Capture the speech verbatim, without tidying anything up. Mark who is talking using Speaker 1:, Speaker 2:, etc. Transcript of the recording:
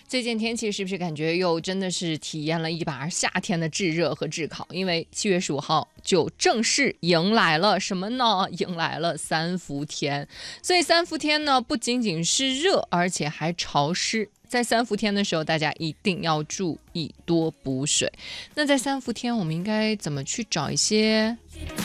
Speaker 1: 最近天气是不是感觉又真的是体验了一把夏天的炙热和炙烤？因为七月十五号就正式迎来了什么呢？迎来了三伏天。所以三伏天呢，不仅仅是热，而且还潮湿。在三伏天的时候，大家一定要注意多补水。那在三伏天，我们应该怎么去找一些